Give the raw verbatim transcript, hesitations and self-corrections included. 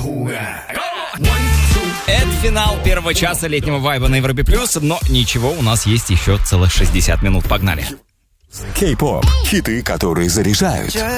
Это финал первого часа летнего вайба на Европе Плюс, но ничего, у нас есть еще целых шестьдесят минут. Погнали. Кей-поп. Хиты, которые заряжают.